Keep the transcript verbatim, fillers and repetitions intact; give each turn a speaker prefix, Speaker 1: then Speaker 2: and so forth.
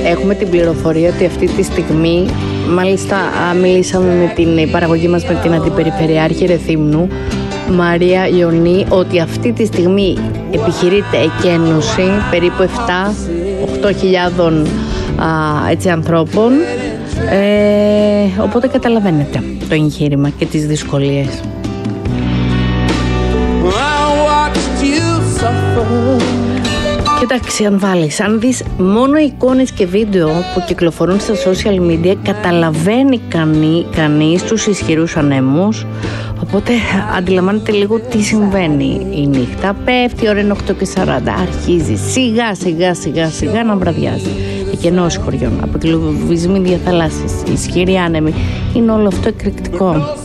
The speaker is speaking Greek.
Speaker 1: έχουμε την πληροφορία ότι αυτή τη στιγμή, μάλιστα μιλήσαμε με την παραγωγή μας, με την Αντιπεριφερειάρχη Ρεθύμνου, Μαρία Ιωνή, ότι αυτή τη στιγμή επιχειρείται εκένωση περίπου επτά με οκτώ χιλιάδων έτσι, ανθρώπων. Ε, οπότε καταλαβαίνετε το εγχείρημα και τις δυσκολίες. Κοιτάξτε, αν βάλεις, αν δεις μόνο εικόνες και βίντεο που κυκλοφορούν στα social media, καταλαβαίνει κανεί, κανείς τους ισχυρούς ανέμους. Οπότε αντιλαμβάνεται λίγο τι συμβαίνει. Η νύχτα πέφτει, η ώρα είναι οκτώ και σαράντα, αρχίζει σιγά σιγά σιγά σιγά να βραδιάζει. Εκενώσεις χωριών, αποκλεισμένοι διαθαλάσσιες, ισχυροί άνεμοι, είναι όλο αυτό εκρηκτικό.